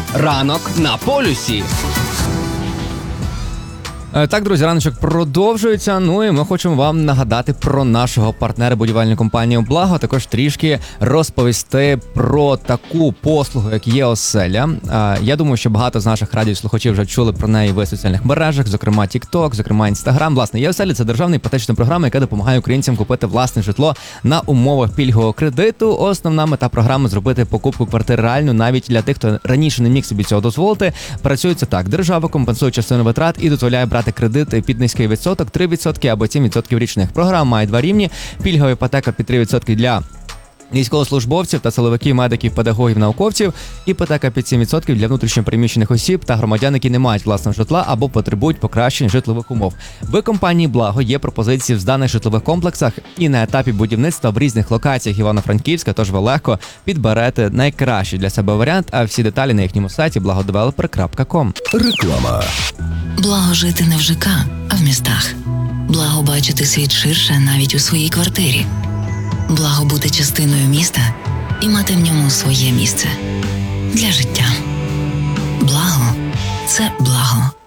Ранок на полюсі. Так, друзі, раночок продовжується. Ну і ми хочемо вам нагадати про нашого партнера будівельну компанію «Благо», також трішки розповісти про таку послугу, як «Є-оселя». Я думаю, що багато з наших радіослухачів вже чули про неї в соціальних мережах, зокрема TikTok, зокрема Instagram. Власне, «Є-оселя» – це державна іпотечна програма, яка допомагає українцям купити власне житло на умовах пільгового кредиту. Основна мета програми – зробити покупку квартири реальну навіть для тих, хто раніше не міг собі цього дозволити. Працюється так: держава компенсує частину витрат і дозволяє брати кредит під низький відсоток, 3% або 7% річних. Програма має два рівні: пільгова іпотека під 3% для військовослужбовців та силовиків, медиків, педагогів, науковців, іпотека під 7% для внутрішньопереміщених осіб та громадян, які не мають власного житла або потребують покращень житлових умов. В компанії «Благо» є пропозиції в даних житлових комплексах і на етапі будівництва в різних локаціях Івано-Франківська, тож ви легко підберете найкращий для себе варіант, а всі деталі на їхньому сайті blagodeveloper.com. Реклама. Благо жити не в ЖК, а в містах. Благо бачити світ ширше навіть у своїй квартирі. Благо бути частиною міста і мати в ньому своє місце для життя. Благо – це благо.